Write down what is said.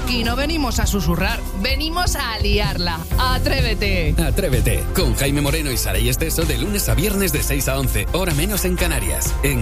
Aquí no venimos a susurrar, venimos a liarla. ¡Atrévete! Atrévete, con Jaime Moreno y Saray Esteso de lunes a viernes de 6 a 11, hora menos en Canarias. En